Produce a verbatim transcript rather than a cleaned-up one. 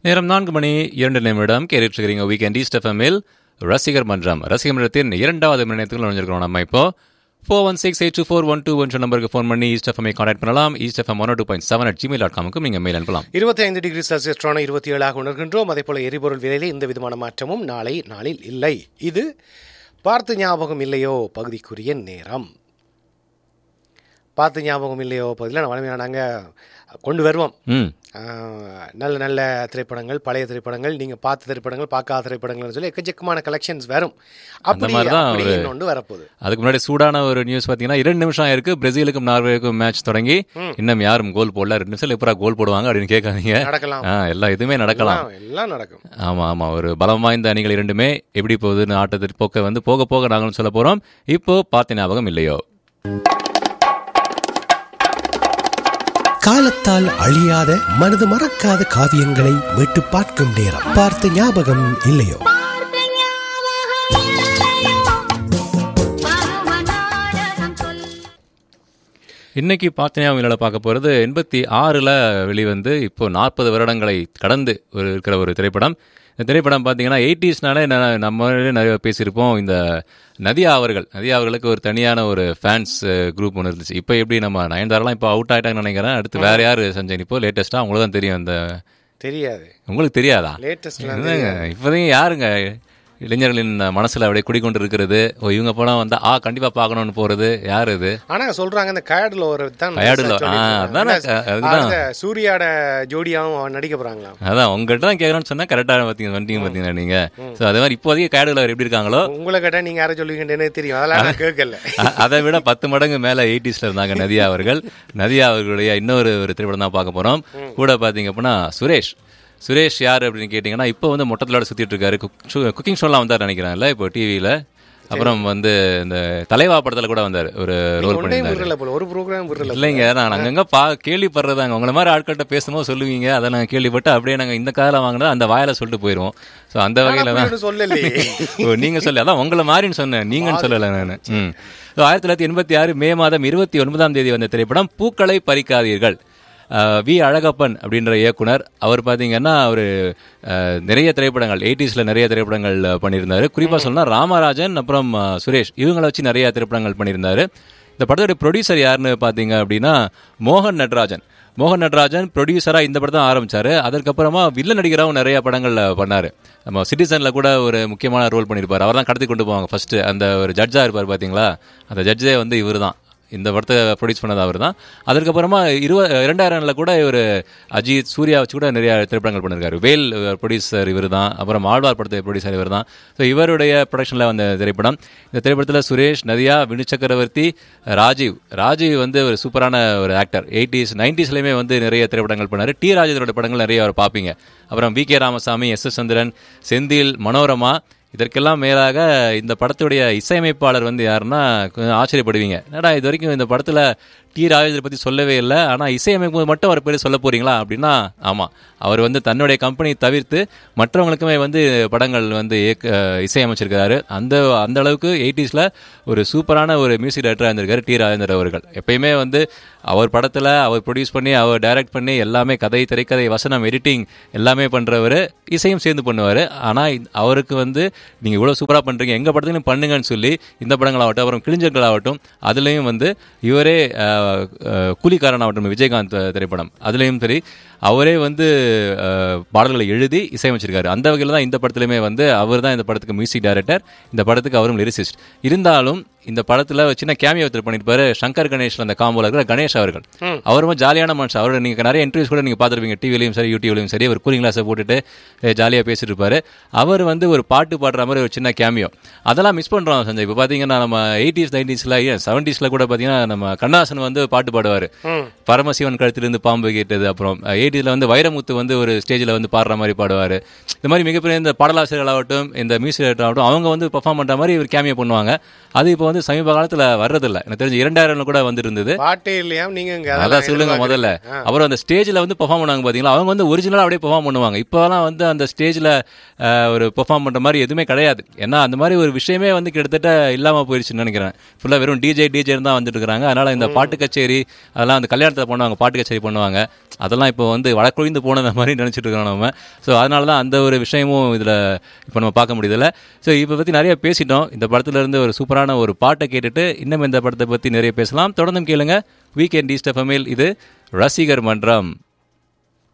நேரம் நான்கு மணி இரண்டு நிமிடம் கேட்டுருக்கிறீங்க வீக்கெண்ட் ஈஸ்ட் எஃப்எம்மில் ரசிகர் மன்றம். ரசிகர் மன்றத்தின் இரண்டாவது மணி நேரத்துக்கு நுழைஞ்சிருக்கிறோம். நம்ம இப்போ four one six eight two four one two one நம்பருக்கு ஃபோன் பண்ணி ஈஸ்ட் எஃப்எம்ஐ கான்டாக்ட் பண்ணலாம். East FM one two point seven at Gmail dot காமுக்கும் நீங்கள் மெயில் அனுப்பலாம். இருபத்தி ஐந்து டிகிரி செல்சியஸ் இருபத்தி ஏழாக உணர்கின்றோம். அதே போல எரிபொருள் விலையில் எந்த விதமான மாற்றமும் நாளை நாளில் இல்லை. இது பார்த்து ஞாபகம் இல்லையோ பகுதிக்குரிய நேரம். பார்த்து ஞாபகம் இல்லையோ பகுதியில் நான் வளமையாக நாங்கள் கொண்டு வருவோம். நல்ல நல்ல திரைப்படங்கள், பழைய திரைப்படங்கள், நீங்கள் பார்த்த திரைப்படங்கள், பார்க்காத திரைப்படங்கள்னு சொல்லி எக்கச்சக்கமான கலெக்ஷன்ஸ் வரும். அப்படி தான் ஒன்று வரப்போகுது. அதுக்கு முன்னாடி சூடான ஒரு நியூஸ் பார்த்தீங்கன்னா, இரண்டு நிமிஷம் இருக்கு பிரேசிலுக்கும் நார்வேக்கும் மேட்ச் தொடங்கி இன்னும் யாரும் கோல் போடல. ரெண்டு நிமிஷம் எப்போ கோல் போடுவாங்க அப்படின்னு கேட்காதீங்க. நடக்கலாம், எல்லாம் எதுவுமே நடக்கலாம், எல்லாம் நடக்கும். ஆமா ஆமா ஒரு பலம் வாய்ந்த அணிகள் இரண்டுமே எப்படி போகுதுன்னு ஆட்டத்திற்கு போக்க வந்து போக போக நாங்களும் சொல்ல போறோம். இப்போ பார்த்த ஞாபகம் இல்லையோ. காலத்தால் அழியாத மனது மறக்காத காவியங்களை மீட்டு பார்க்கும் நேரம். பார்த்த ஞாபகம் இல்லையோ. இன்னைக்கு பார்த்த ஞாபகம் இல்லையில பார்க்க போறது எண்பத்தி ஆறுல வெளிவந்து இப்போ நாற்பது வருடங்களை கடந்து ஒரு இருக்கிற ஒரு திரைப்படம். இந்த திரைப்படம் பார்த்தீங்கன்னா எயிட்டிஸ்னாலே நம்ம நிறைய பேசியிருப்போம். இந்த நதியா அவர்கள் நதியா அவர்களுக்கு ஒரு தனியான ஒரு ஃபேன்ஸ் குரூப் ஒன்று இருந்துச்சு. இப்போ எப்படி நம்ம நயன்தாரெல்லாம் இப்போ அவுட் ஆகிட்டாங்கன்னு நினைக்கிறேன். அடுத்து வேற யார் சஞ்சய் இப்போ லேட்டஸ்ட்டாக உங்களுக்கு தான் தெரியும். அந்த தெரியாது உங்களுக்கு தெரியாதா? லேட்டஸ்ட் இப்போதையும் யாருங்க இளைஞர்களின் மனசுல அப்படியே குடிக்கொண்டு இருக்கிறது. ஓ இவங்க படம் வந்தா ஆ கண்டிப்பா பாக்கணும்னு போறது யாரு இது? ஆனா சொல்றாங்க இந்த கயாடுல ஒரு சூர்யாட ஜோடியாவும் நடிக்க போறாங்களா? அதான் உங்ககிட்ட தான் கேட்கறேன்னு சொன்னா கரெக்டா பாத்தீங்க வந்தீங்க பாத்தீங்கன்னா நீங்க. அதே மாதிரி இப்போதைக்கு கயாடுல எப்படி இருக்காங்களோ உங்களை கேட்டா நீங்க யாரை சொல்லுவீங்கன்னு தெரியும். அதெல்லாம் கேட்கல. அதை விட பத்து மடங்கு மேல எயிட்டிஸ்ல இருந்தாங்க நதியா அவர்கள். நதியா அவர்களுடைய இன்னொரு ஒரு திரைப்படம் தான் பார்க்க போறோம். கூட பாத்தீங்க அப்படின்னா சுரேஷ் சுரேஷ் யார் அப்படின்னு கேட்டிங்கன்னா, இப்போ வந்து மொட்டத்தலோட சுற்றிட்டு இருக்காரு. குக்கிங் ஷோலாம் வந்தார் நினைக்கிறாங்கல்ல இப்போ டிவியில். அப்புறம் வந்து இந்த தலைவா படத்தில் கூட வந்தார், ஒரு ரோல் பண்ணியிருந்தாரு. ஒரு ப்ரோக்ராம் இல்லைங்க, நான் அங்கங்கே பா கேள்விப்படுறதாங்க. உங்களை மாதிரி ஆட்கள்கிட்ட பேசும்போது சொல்லுவீங்க, அதை நாங்கள் கேள்விப்பட்டு அப்படியே நாங்கள் இந்த காலம் வாங்கினா அந்த வாயில சொல்லிட்டு போயிடுவோம். ஸோ அந்த வகையில் தான் சொல்லலையே நீங்கள் சொல்லி அதான் உங்களை மாதிரின்னு சொன்னேன், நீங்கன்னு சொல்லலை நான். ம் ஸோ ஆயிரத்தி தொள்ளாயிரத்தி எண்பத்தி ஆறு மே மாதம் இருபத்தி ஒன்பதாம் தேதி வந்த திரைப்படம் பூக்களை பறிக்காதீர்கள். வி அழகப்பன் அப்படின்ற இயக்குனர். அவர் பார்த்தீங்கன்னா அவர் நிறைய திரைப்படங்கள் எயிட்டிஸில் நிறைய திரைப்படங்கள் பண்ணியிருந்தார். குறிப்பாக சொன்னால் ராமராஜன் அப்புறம் சுரேஷ் இவங்களை வச்சு நிறைய திரைப்படங்கள் பண்ணியிருந்தார். இந்த படத்தோட ப்ரொடியூசர் யாருன்னு பார்த்தீங்க அப்படின்னா மோகன் நட்ராஜன். மோகன் நட்ராஜன் ப்ரொடியூசராக இந்த படம் தான் ஆரம்பித்தார். அதற்கப்புறமா வில்ல நடிகராகவும் நிறைய படங்களில் பண்ணார். நம்ம சிட்டிசனில் கூட ஒரு முக்கியமான ரோல் பண்ணியிருப்பார். அவர் தான் கடத்தி கொண்டு போவாங்க ஃபஸ்ட்டு. அந்த ஒரு ஜட்ஜாக இருப்பார் பார்த்தீங்களா, அந்த ஜட்ஜே வந்து இவர் தான். இந்த படத்தை ப்ரொடியூஸ் பண்ணது அவர் தான். அதற்கப்புறமா இருவ ரெண்டாயிரம்ல கூட இவர் அஜித் சூர்யா வச்சு கூட நிறைய திரைப்படங்கள் பண்ணியிருக்காரு. வேல் ப்ரொடியூசர் இவர் தான். அப்புறம் ஆழ்வார் படத்தை ப்ரொடியூசர் இவர் தான். ஸோ இவருடைய ப்ரொடக்ஷனில் வந்த திரைப்படம். இந்த திரைப்படத்தில் சுரேஷ், நதியா, வினு சக்கரவர்த்தி, ராஜீவ் ராஜீவ் வந்து ஒரு சூப்பரான ஒரு ஆக்டர். எயிட்டிஸ் நைன்டிஸ்லையுமே வந்து நிறைய திரைப்படங்கள் பண்ணார். டி ராஜேந்திரோட படங்கள் நிறைய அவர் பார்ப்பீங்க. அப்புறம் V K Ramasamy, S S சந்திரன், செந்தில், மனோரமா. இதற்கெல்லாம் மேலாக இந்த படத்துடைய இசையமைப்பாளர் வந்து யாருன்னா கொஞ்சம் ஆச்சரியப்படுவீங்க. என்னடா இது வரைக்கும் இந்த படத்தில் டி ராஜேந்திர பற்றி சொல்லவே இல்லை, ஆனால் இசையமைப்பு மட்டும் அவர் பேர் சொல்ல போறீங்களா அப்படின்னா ஆமாம், அவர் வந்து தன்னுடைய கம்பெனி தவிர்த்து மற்றவங்களுக்குமே வந்து படங்கள் வந்து இசையமைச்சிருக்காரு. அந்த அந்த அளவுக்கு எயிட்டிஸில் ஒரு சூப்பரான ஒரு மியூசிக் டைரக்டராக இருந்திருக்காரு டி ராஜேந்திர அவர்கள். எப்பயுமே வந்து அவர் படத்தில் அவர் ப்ரொடியூஸ் பண்ணி அவர் டைரக்ட் பண்ணி எல்லாமே கதை, திரைக்கதை, வசனம், எடிட்டிங் எல்லாமே பண்ணுறவர், இசையும் சேர்ந்து பண்ணுவார். ஆனால் அவருக்கு வந்து நீங்கள் இவ்வளோ சூப்பராக பண்ணுறீங்க, எங்கள் படத்துலையும் பண்ணுங்கன்னு சொல்லி இந்த படங்களாகட்டும் அப்புறம் கிழிஞ்சர்களாகட்டும் அதுலேயும் வந்து இவரே கூலிக்காரன் ஆகட்டும் விஜயகாந்த் திரைப்படம் அதுலேயும் சரி அவரே வந்து பாடல்களை எழுதி இசையமைச்சிருக்காரு. அந்த வகையில் தான் இந்த படத்துலையுமே வந்து அவர் தான் இந்த படத்துக்கு மியூசிக் டைரக்டர், இந்த படத்துக்கு அவரும் லிரிசிஸ்ட். இருந்தாலும் இந்த படத்தில் சின்ன கேமியோ பண்ணியிருப்பாரு சங்கர் கணேஷ், அந்த காம்போல இருக்கிற கணேஷ் அவர்கள். அவரும் ஜாலியான மனுஷன். அவர் நீங்கள் நிறைய இன்டர்வியூஸ் கூட நீங்கள் பார்த்துருப்பீங்க டிவிலையும் சரி யூடியூப்லையும் சரி. அவர் கூலிங் கிளாஸை போட்டுட்டு ஜாலியாக பேசிட்டு இருப்பாரு. அவர் வந்து ஒரு பாட்டு பாடுற மாதிரி ஒரு சின்ன கேமியோ அதெல்லாம் மிஸ் பண்ணுறோம் சஞ்சய். இப்போ பார்த்தீங்கன்னா நம்ம எயிட்டிஸ் நைன்டிஸில் ஏன் செவன்டிஸில் கூட பார்த்தீங்கன்னா நம்ம கண்ணாசன் வந்து பாட்டு பாடுவார். பரமசிவன் கழுத்திலிருந்து பாம்பு கேட்டது. அப்புறம் எயிட்டிஸில் வந்து வைரமுத்து வந்து ஒரு ஸ்டேஜில் வந்து பாடுற மாதிரி பாடுவார். இந்த மாதிரி மிகப்பெரிய இந்த பாடலாசிரியர்களாகட்டும் இந்த மியூசிக் டைரக்டர் ஆகட்டும் அவங்க வந்து பெர்ஃபார்ம் பண்ணுற மாதிரி ஒரு கேமியோ பண்ணுவாங்க. அது இப்போ வந்து சமீப காலத்தில் வர்றதில்லை. எனக்கு தெரிஞ்சு இரண்டாயிரம்ல கூட வந்துருந்தது. பாட்டே இல்லையா நீங்க அதான் சொல்லுங்க முதல்ல. அப்புறம் அந்த ஸ்டேஜில் வந்து பெர்ஃபார்ம் பண்ணுவாங்க பார்த்தீங்களா, அவங்க வந்து ஒரிஜினலாக அப்படியே பெர்ஃபார்ம் பண்ணுவாங்க. இப்போலாம் வந்து அந்த ஸ்டேஜில் ஒரு பெர்ஃபார்ம் பண்ணுற மாதிரி எதுவுமே கிடையாது. ஏன்னா அந்த மாதிரி ஒரு விஷயமே வந்து கிட்டத்தட்ட இல்லாமல் போயிடுச்சுன்னு நினைக்கிறேன். ஃபுல்லாக வெறும் டிஜே டிஜே தான் வந்துட்டு இருக்காங்க. அதனால இந்த பாட்டு பாட்டு கச்சேரி அதெல்லாம் அந்த கல்யாணத்தில் பண்ணுவாங்க, பாட்டு கச்சேரி பண்ணுவாங்க, அதெல்லாம் இப்போ வந்து வழக்கொழிந்து போனது மாதிரி நினச்சிட்டு இருக்கோம் நம்ம. ஸோ அதனால தான் அந்த ஒரு விஷயமும் இதில் இப்போ நம்ம பார்க்க முடியுதில்ல. ஸோ இப்போ பற்றி நிறைய பேசிட்டோம். இந்த படத்துலேருந்து ஒரு சூப்பரான ஒரு பாட்டை கேட்டுட்டு இன்னும் இந்த படத்தை பற்றி நிறைய பேசலாம். தொடர்ந்தும் கேளுங்க வீக்கெண்ட் ஈஸ்ட் எஃப்எம்மில். இது ரசிகர் மன்றம்.